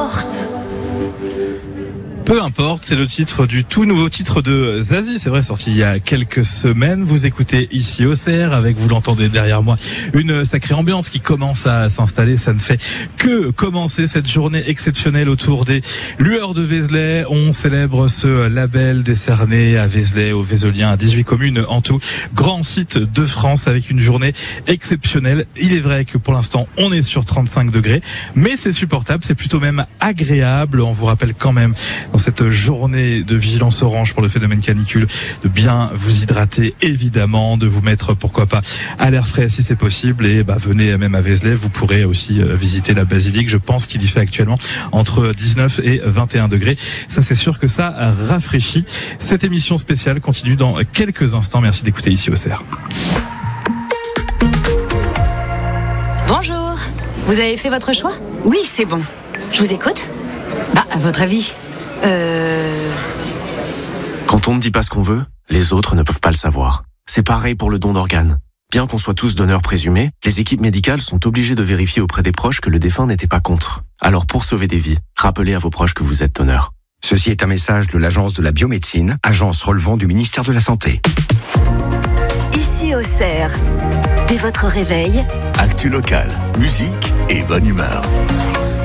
Peu importe, c'est le titre du tout nouveau titre de Zazie, c'est vrai, sorti il y a quelques semaines. Vous écoutez ici Auxerre, avec, vous l'entendez derrière moi, une sacrée ambiance qui commence à s'installer. Ça ne fait que commencer cette journée exceptionnelle autour des Lueurs de Vézelay. On célèbre ce label décerné à Vézelay, aux Vézeliens, à 18 communes en tout. Grand site de France avec une journée exceptionnelle. Il est vrai que pour l'instant, on est sur 35 degrés, mais c'est supportable, c'est plutôt même agréable. On vous rappelle quand même, dans cette journée de vigilance orange pour le phénomène canicule, de bien vous hydrater, évidemment, de vous mettre, pourquoi pas, à l'air frais si c'est possible, et venez même à Vézelay. Vous pourrez aussi visiter la basilique. Je pense qu'il y fait actuellement entre 19 et 21 degrés. Ça, c'est sûr que ça rafraîchit. Cette émission spéciale continue dans quelques instants. Merci d'écouter ici Auxerre. Bonjour, vous avez fait votre choix ? Oui, c'est bon. Je vous écoute. À votre avis Quand on ne dit pas ce qu'on veut, les autres ne peuvent pas le savoir. C'est pareil pour le don d'organes. Bien qu'on soit tous donneurs présumés, les équipes médicales sont obligées de vérifier auprès des proches que le défunt n'était pas contre. Alors pour sauver des vies, rappelez à vos proches que vous êtes donneur. Ceci est un message de l'Agence de la biomédecine, agence relevant du ministère de la Santé. Ici Auxerre, dès votre réveil, actu locale, musique et bonne humeur.